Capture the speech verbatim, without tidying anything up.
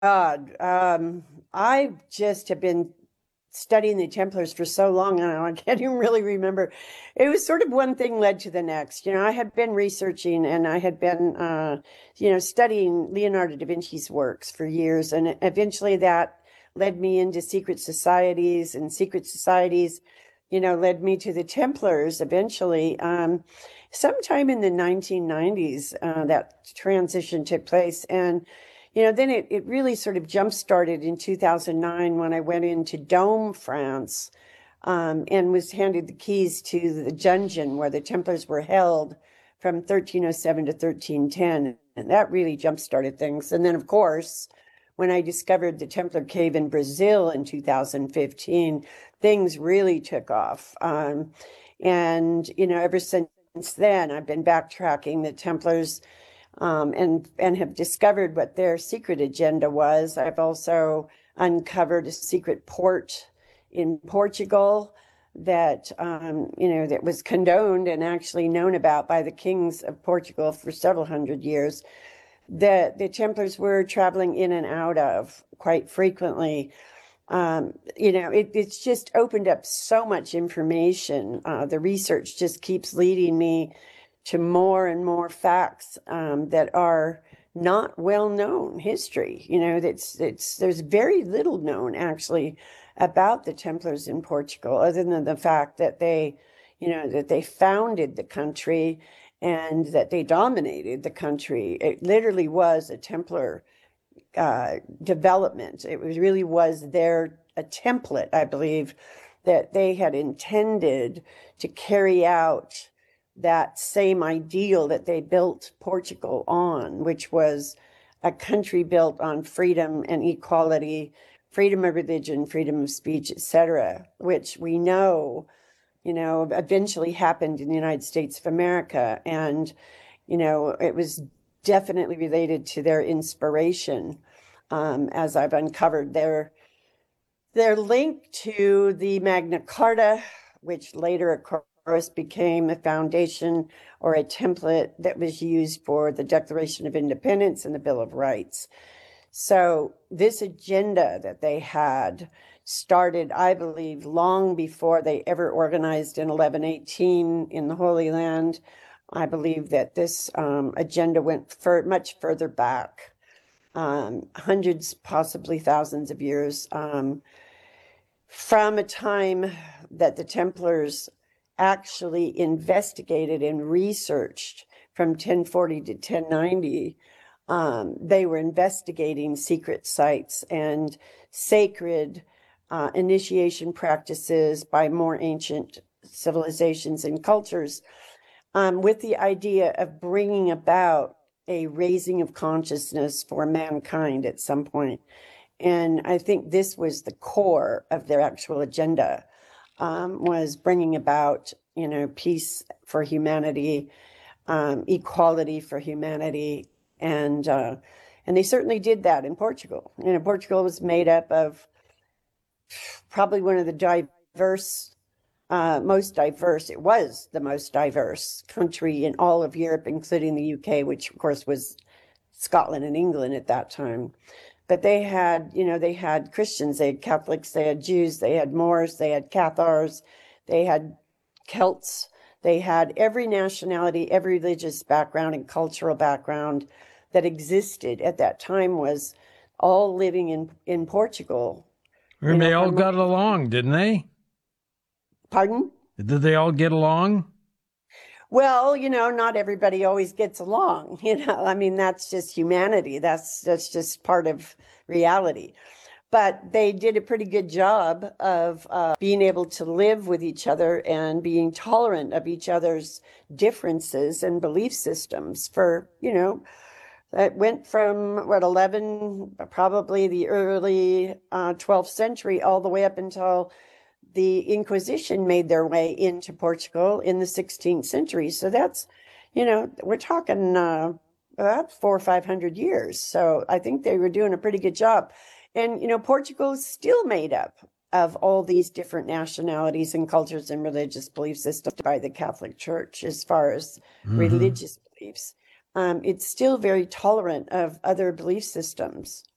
God, um, I just have been studying the Templars for so long now, I can't even really remember. It was sort of one thing led to the next. You know, I had been researching and I had been, uh, you know, studying Leonardo da Vinci's works for years. And eventually that led me into secret societies, and secret societies, you know, led me to the Templars eventually. Um, sometime in the nineteen nineties, uh, that transition took place. And you know, then it, it really sort of jump started in two thousand nine when I went into Dome, France, um, and was handed the keys to the dungeon where the Templars were held from thirteen oh seven to thirteen ten. And that really jump started things. And then, of course, when I discovered the Templar Cave in Brazil in two thousand fifteen, things really took off. Um, and, you know, ever since then, I've been backtracking the Templars, um, and and have discovered what their secret agenda was. I've also uncovered a secret port in Portugal that um, you know that was condoned and actually known about by the kings of Portugal for several hundred years, that the Templars were traveling in and out of quite frequently. Um, you know, it, it's just opened up so much information. Uh, the research just keeps leading me to more and more facts um, that are not well known history. You know, that's it's there's very little known actually about the Templars in Portugal, other than the fact that they, you know, that they founded the country and that they dominated the country. It literally was a Templar uh, development. It was really was their a template, I believe, that they had intended to carry out that same ideal that they built Portugal on, which was a country built on freedom and equality, freedom of religion, freedom of speech, et cetera, which we know, you know, eventually happened in the United States of America. And, you know, it was definitely related to their inspiration, um, as I've uncovered their their link to the Magna Carta, which later, of course, became a foundation or a template that was used for the Declaration of Independence and the Bill of Rights. So this agenda that they had started, I believe, long before they ever organized in eleven eighteen in the Holy Land. I believe that this um, agenda went for much further back, um, hundreds, possibly thousands of years, um, from a time that the Templars actually investigated and researched from ten forty to ten ninety. Um, they were investigating secret sites and sacred uh, initiation practices by more ancient civilizations and cultures, um, with the idea of bringing about a raising of consciousness for mankind at some point. And I think this was the core of their actual agenda, um, was bringing about, you know, peace for humanity, um, equality for humanity. And uh, and they certainly did that in Portugal. You know, Portugal was made up of probably one of the diverse, uh, most diverse, it was the most diverse country in all of Europe, including the U K, which of course was Scotland and England at that time. But they had, you know, they had Christians, they had Catholics, they had Jews, they had Moors, they had Cathars, they had Celts, they had every nationality, every religious background and cultural background that existed at that time was all living in, in Portugal. You And know, they all got harmonious. along, didn't they? Pardon? Did they all get along? Well, you know, not everybody always gets along. You know, I mean, that's just humanity. That's that's just part of reality. But they did a pretty good job of uh, being able to live with each other and being tolerant of each other's differences and belief systems for, you know, it went from what, eleven, probably the early uh, twelfth century, all the way up until the Inquisition made their way into Portugal in the sixteenth century. So that's, you know, we're talking uh, about four or five hundred years. So I think they were doing a pretty good job. And, you know, Portugal is still made up of all these different nationalities and cultures and religious belief systems by the Catholic Church as far as Mm-hmm. religious beliefs. Um, it's still very tolerant of other belief systems.